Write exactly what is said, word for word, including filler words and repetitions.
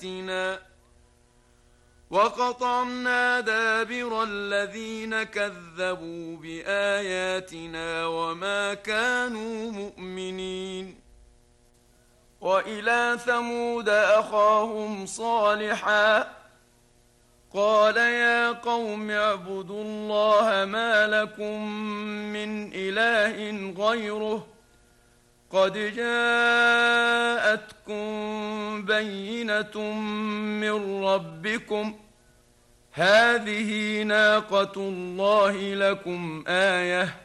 بآياتنا وقطعنا دابر الذين كذبوا بآياتنا وما كانوا مؤمنين. وإلى ثمود أخاهم صالحا قال يا قوم اعبدوا الله ما لكم من إله غيره قد جاءتكم بينة من ربكم هذه ناقة الله لكم آية